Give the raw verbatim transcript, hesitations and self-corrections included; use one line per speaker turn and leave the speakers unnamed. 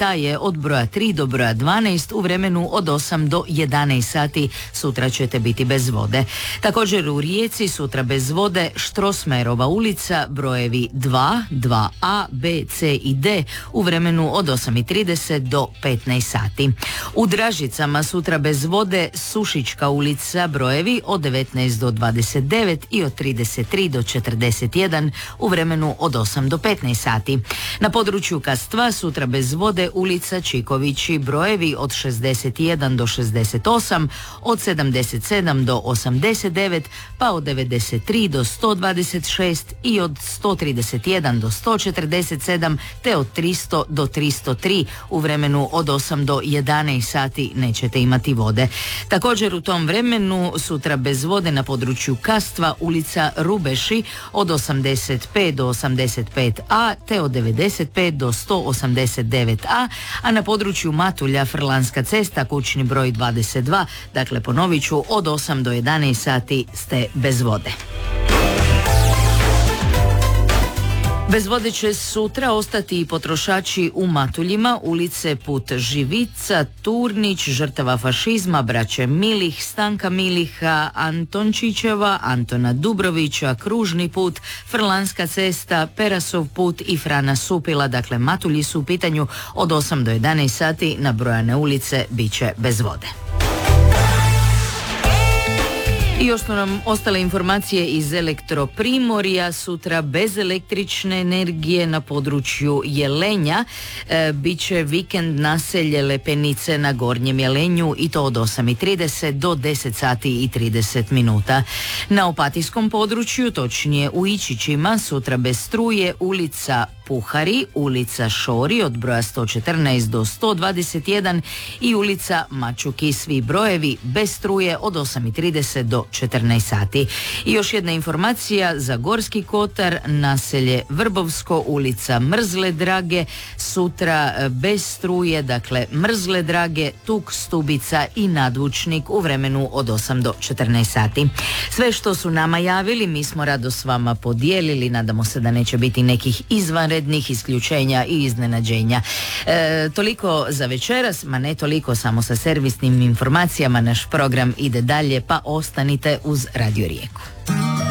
ta je od broja tri do broja dvanaest u vremenu od osam do jedanaest sati. Sutra ćete biti bez vode. Također u Rijeci sutra bez vode Štrosmajerova ulica, brojevi dva, dva a, b, c i d u vremenu od osam i trideset do petnaest sati. U Dražicama sutra bez vode Sušićka ulica, brojevi od devetnaest do dvadeset devet i od trideset tri do četrdeset jedan u vremenu od osam do petnaest sati. Na području Kastva sutra bez vode ulica Čikovići, brojevi od šezdeset jedan do šezdeset osam, od sedamdeset sedam do osamdeset devet, pa od devedeset tri do sto dvadeset šest i od sto trideset jedan do sto četrdeset sedam te od tristo do tristo tri u vremenu od osam do jedanaest sati nećete imati vode. Također u tom vremenu sutra bez vode na području Kastva ulica Rubeši od osamdeset pet do osamdeset pet a te od devedeset pet do sto osamdeset devet a, a na području Matulja Frlanska cesta kućni broj dvadeset dva, dakle ponovit ću, od osam do jedanaest sati ste bez vode. Bez vode će sutra ostati i potrošači u Matuljima, ulice Put Živica, Turnić, žrtava fašizma, braće Milih, Stanka Miliha, Antončićeva, Antona Dubrovića, Kružni put, Frlanska cesta, Perasov put i Frana Supila. Dakle, Matulji su u pitanju, od osam do jedanaest sati nabrojane ulice bit će bez vode. I još su nam ostale informacije iz Elektroprimorja. Sutra bez električne energije na području Jelenja. E, Biće vikend naselje Lepenice na Gornjem Jelenju i to od osam i trideset do deset sati i trideset minuta. Na opatijskom području, točnije u Ičićima, sutra bez struje ulica Puhari, ulica Šori od broja sto četrnaest do sto dvadeset jedan i ulica Mačuki, svi brojevi bez struje od osam i trideset do četrnaest sati. I još jedna informacija za Gorski kotar, naselje Vrbovsko, ulica Mrzle Drage, sutra bez struje, dakle Mrzle Drage, Tuk, Stubica i Nadvučnik u vremenu od osam do četrnaest sati. Sve što su nama javili mi smo rado s vama podijelili, nadamo se da neće biti nekih izvanrednih isključenja i iznenađenja. E, toliko za večeras, ma ne toliko, samo sa servisnim informacijama naš program ide dalje, pa ostanite uz Radio Rijeku.